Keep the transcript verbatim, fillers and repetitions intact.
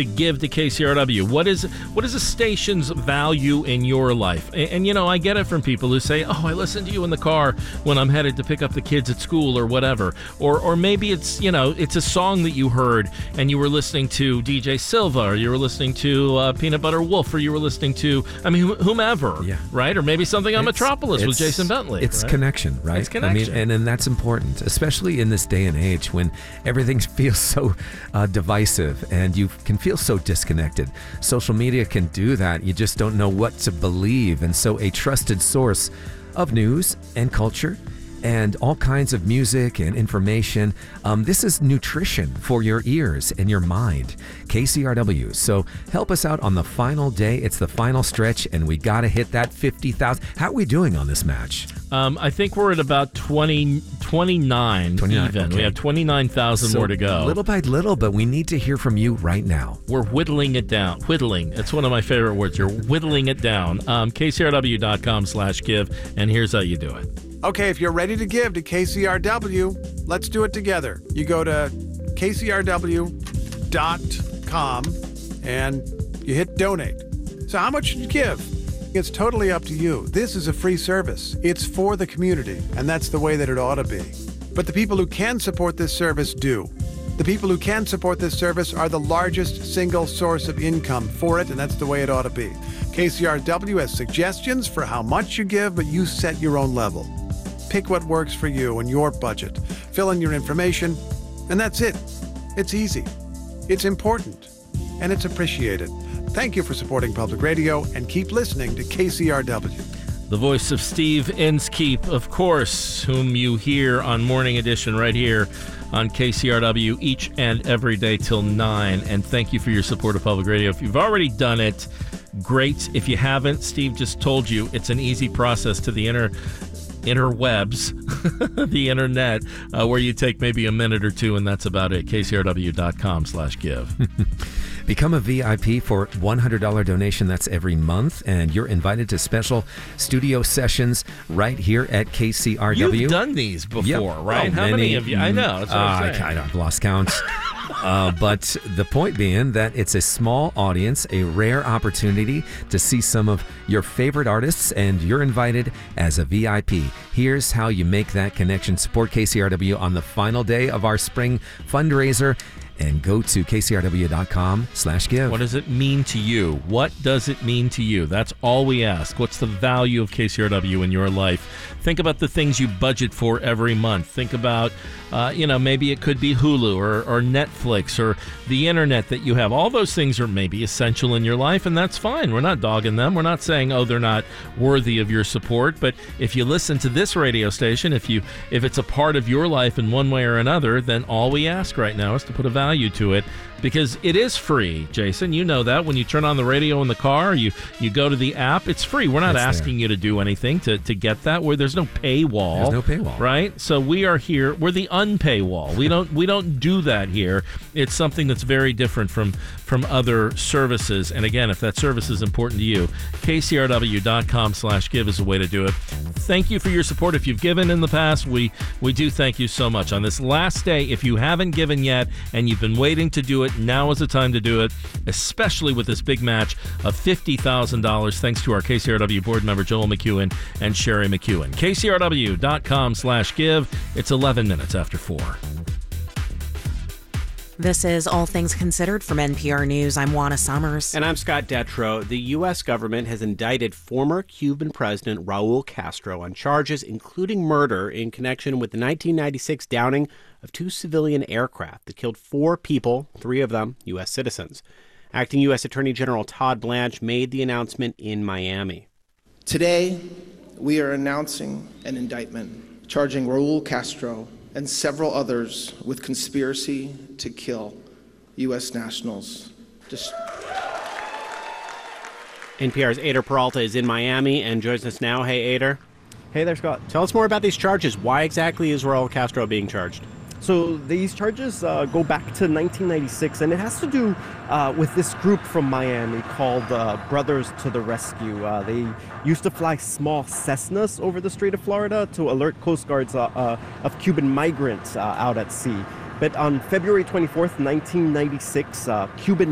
to give to K C R W? What is what is a station's value in your life? And, and, you know, I get it from people who say, oh, I listen to you in the car when I'm headed to pick up the kids at school or whatever. Or or maybe it's, you know, it's a song that you heard and you were listening to D J Silva, or you were listening to uh, Peanut Butter Wolf, or you were listening to, I mean, wh- whomever, yeah. right? Or maybe something on It's- Metropolis with Jason Bentley. It's right? connection, right? It's connection. I mean, and, and that's important, especially in this day and age when everything feels so uh, divisive and you can feel so disconnected. Social media can do that. You just don't know what to believe. And so a trusted source of news and culture and all kinds of music and information. Um, this is nutrition for your ears and your mind. K C R W. So help us out on the final day. It's the final stretch, and we got to hit that fifty thousand. How are we doing on this match? Um, I think we're at about twenty, twenty-nine, twenty-nine, even. okay. We have twenty-nine thousand So more to go. Little by little, but we need to hear from you right now. We're whittling it down. Whittling. It's one of my favorite words. You're whittling it down. Um, K C R W dot com slash give, and here's how you do it. Okay, if you're ready to give to K C R W, let's do it together. You go to K C R W dot com and you hit donate. So how much should you give? It's totally up to you. This is a free service. It's for the community, and that's the way that it ought to be. But the people who can support this service do. The people who can support this service are the largest single source of income for it, and that's the way it ought to be. K C R W has suggestions for how much you give, but you set your own level. Pick what works for you and your budget. Fill in your information, and that's it. It's easy. It's important, and it's appreciated. Thank you for supporting public radio, and keep listening to K C R W. The voice of Steve Inskeep, of course, whom you hear on Morning Edition right here on K C R W each and every day till nine. And thank you for your support of public radio. If you've already done it, great. If you haven't, Steve just told you it's an easy process to the inner interwebs, the internet, uh, where you take maybe a minute or two, and that's about it. K C R W dot com slash give. Become a V I P for one hundred dollars donation. That's every month, and you're invited to special studio sessions right here at K C R W. You've done these before, Yep. right? Oh, How many, many of you? I know. That's what uh, I'm I saying. kind of lost count. Uh, but the point being that it's a small audience, a rare opportunity to see some of your favorite artists, and you're invited as a V I P. Here's how you make that connection. Support K C R W on the final day of our spring fundraiser, and go to K C R W dot com slash give. What does it mean to you? What does it mean to you? That's all we ask. What's the value of K C R W in your life? Think about the things you budget for every month. Think about, uh, you know, maybe it could be Hulu or, or Netflix or the internet that you have. All those things are maybe essential in your life, and that's fine. We're not dogging them. We're not saying, oh, they're not worthy of your support. But if you listen to this radio station, if you if it's a part of your life in one way or another, then all we ask right now is to put a value to it. Because it is free, Jason. You know that. When you turn on the radio in the car, you, you go to the app, it's free. We're not It's asking there. you to do anything to, to get that. Where there's no paywall. There's no paywall. Right? So we are here. We're the unpaywall. We don't we don't do that here. It's something that's very different from, from other services. And again, if that service is important to you, K C R W dot com slash give is a way to do it. Thank you for your support. If you've given in the past, we, we do thank you so much. On this last day, if you haven't given yet and you've been waiting to do it, now is the time to do it, especially with this big match of fifty thousand dollars, thanks to our K C R W board member Joel McEwen and Sherry McEwen. K C R W dot com slash give. It's eleven minutes after four. This is All Things Considered from N P R News. I'm Juana Summers. And I'm Scott Detrow. The U S government has indicted former Cuban President Raul Castro on charges including murder in connection with the nineteen ninety-six downing of two civilian aircraft that killed four people, three of them U S citizens. Acting U S Attorney General Todd Blanche made the announcement in Miami. Today, we are announcing an indictment charging Raul Castro and several others with conspiracy to kill U S nationals. Just... N P R's Ader Peralta is in Miami and joins us now. Hey, Ader. Hey there, Scott. Tell us more about these charges. Why exactly is Raul Castro being charged? So these charges uh, go back to nineteen ninety-six, and it has to do uh, with this group from Miami called uh, Brothers to the Rescue. Uh, they used to fly small Cessnas over the Strait of Florida to alert Coast Guards uh, uh, of Cuban migrants uh, out at sea. But on February twenty-fourth, nineteen ninety-six, uh, Cuban